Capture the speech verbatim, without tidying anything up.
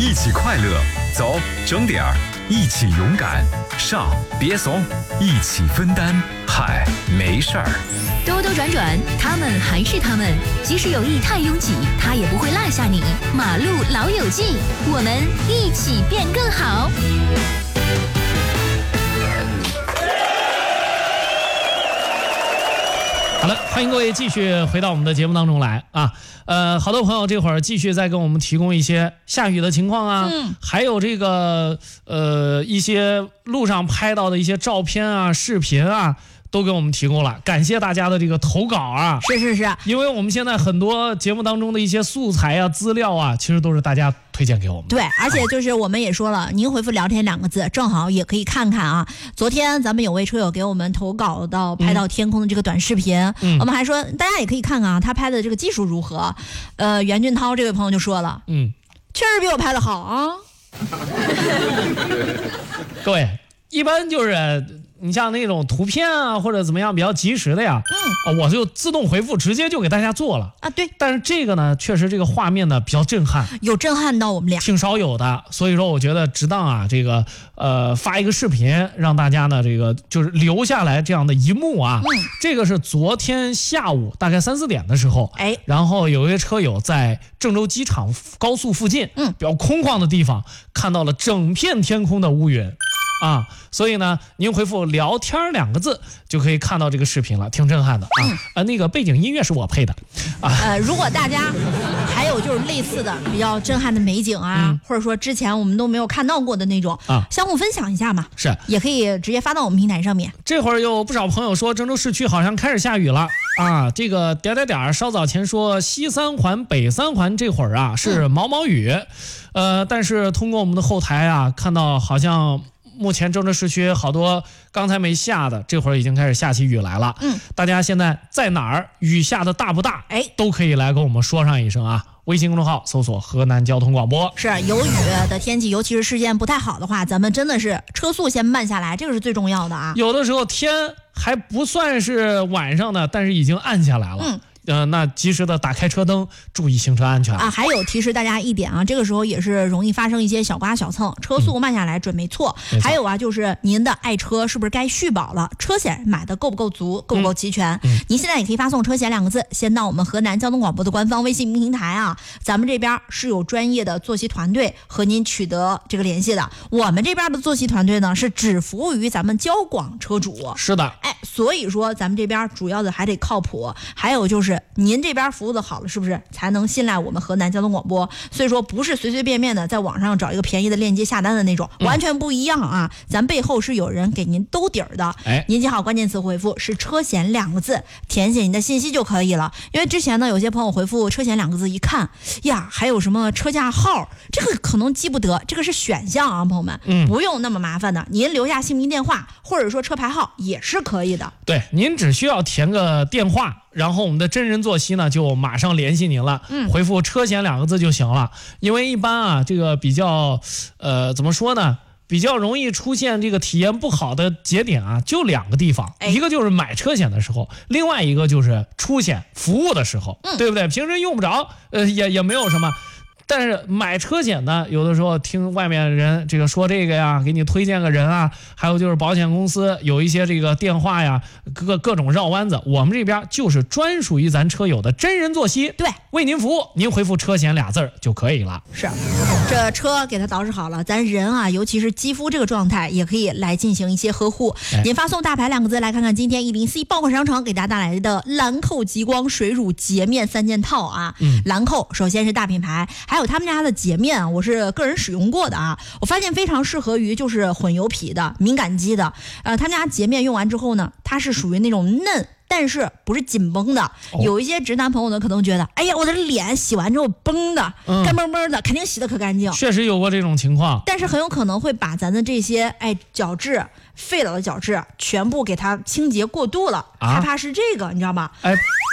一起快乐，走，整点儿，一起勇敢，上，别怂，一起分担，嗨，没事儿。 兜兜转转，他们还是他们，即使有意太拥挤，他也不会落下你。马路老友记，我们一起变更好。 好了，欢迎各位继续回到我们的节目当中来啊！呃，好多朋友这会儿继续在跟我们提供一些下雨的情况啊，嗯，还有这个呃一些路上拍到的一些照片啊、视频啊，都给我们提供了，感谢大家的这个投稿啊！ 是是是， 因为我们现在很多节目当中的一些素材啊、资料啊，其实都是大家推荐给我们。 对，而且就是我们也说了，您回复聊天两个字，正好也可以看看啊。昨天咱们有位车友给我们投稿到拍到天空的这个短视频，嗯、我们还说大家也可以看看啊，他拍的这个技术如何。呃，袁俊涛这位朋友就说了，嗯，确实比我拍的好啊。 各位，一般就是你像那种图片啊或者怎么样比较及时的呀，嗯，我就自动回复，直接就给大家做了啊。对， 但是这个呢，确实这个画面呢比较震撼， 有震撼到我们俩， 挺少有的。所以说，我觉得值当啊，这个呃发一个视频，让大家呢这个就是留下来这样的一幕啊。嗯，这个是昨天下午大概三四点的时候，哎，然后有一位车友在郑州机场高速附近，嗯，比较空旷的地方，看到了整片天空的乌云。啊，所以呢，您回复聊天两个字就可以看到这个视频了，挺震撼的啊。嗯、呃，那个背景音乐是我配的啊。 呃，如果大家还有就是类似的比较震撼的美景啊，嗯、或者说之前我们都没有看到过的那种啊，相互分享一下嘛。 是， 也可以直接发到我们平台上面。 这会儿有不少朋友说郑州市区好像开始下雨了啊。这个点点点稍早前说西三环、北三环这会儿啊是毛毛雨，嗯、呃，但是通过我们的后台啊看到好像。目前郑州市区好多刚才没下的，这会儿已经开始下起雨来了。嗯，大家现在在哪儿？雨下的大不大？哎，都可以来跟我们说上一声啊！微信公众号搜索河南交通广播。 是有雨的天气，尤其是视线不太好的话，咱们真的是车速先慢下来，这个是最重要的啊。 有的时候天还不算是晚上的，但是已经暗下来了。嗯。呃，那及时的打开车灯，注意行车安全啊！还有提示大家一点啊，这个时候也是容易发生一些小刮小蹭，车速慢下来准没错。嗯、还有啊，就是您的爱车是不是该续保了？车险买的够不够足，够不够齐全？嗯嗯、您现在也可以发送车险两个字，先到我们河南交通广播的官方微信平台啊，咱们这边是有专业的作息团队和您取得这个联系的。我们这边的作息团队呢，是只服务于咱们交广车主。 是的， 哎，所以说咱们这边主要的还得靠谱，还有就是。您这边服务的好了，是不是才能信赖我们河南交通广播？所以说不是随随便便的在网上找一个便宜的链接下单的那种，嗯、完全不一样啊！咱背后是有人给您兜底儿的。哎，您记好关键词回复是车险两个字，填写您的信息就可以了。因为之前呢，有些朋友回复车险两个字，一看呀，还有什么车架号，这个可能记不得，这个是选项啊，朋友们，嗯，不用那么麻烦的，您留下姓名、电话或者说车牌号也是可以的。 对，您只需要填个电话。然后我们的真人作息呢，就马上联系您了。嗯，回复车险两个字就行了。因为一般啊，这个比较，呃，怎么说呢？比较容易出现这个体验不好的节点啊，就两个地方，一个就是买车险的时候，另外一个就是出险服务的时候，嗯、对不对？平时用不着，呃，也也没有什么。但是买车险呢，有的时候听外面人这个说这个呀，给你推荐个人啊，还有就是保险公司有一些这个电话呀，各各种绕弯子。我们这边就是专属于咱车友的真人作息， 对， 为您服务，您回复车险俩字儿就可以了。 是，这车给它捯饬好了，咱人啊，尤其是肌肤这个状态，也可以来进行一些呵护。哎、您发送大牌两个字来看看今天一零四爆款商城给大家带来的兰蔻极光水乳洁面三件套啊。嗯，兰蔻首先是大品牌，还有他们家的洁面啊，我是个人使用过的啊，我发现非常适合于就是混油皮的、敏感肌的。呃，他们家洁面用完之后呢，它是属于那种嫩，但是不是紧绷的。哦、有一些直男朋友呢，可能觉得，哎呀，我的脸洗完之后绷的、嗯、干绷绷的，肯定洗得可干净。 确实有过这种情况， 但是很有可能会把咱的这些哎角质、废了的角质全部给它清洁过度了，啊、害怕是这个，你知道吗？哎。